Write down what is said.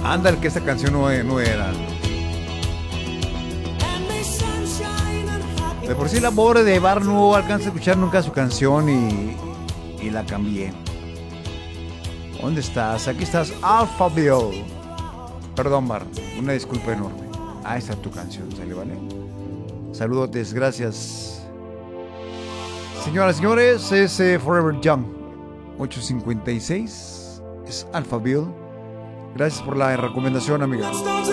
Ándale, que esta canción no era. De por sí la pobre de Bar no alcanza a escuchar nunca su canción y la cambié. ¿Dónde estás? Aquí estás, Alphaville. Perdón, Bar, una disculpa enorme. Ahí está tu canción, ¿sale, vale? Saludotes, gracias. Señoras y señores, es Forever Young 856. Es Alphaville. Gracias por la recomendación, amiga.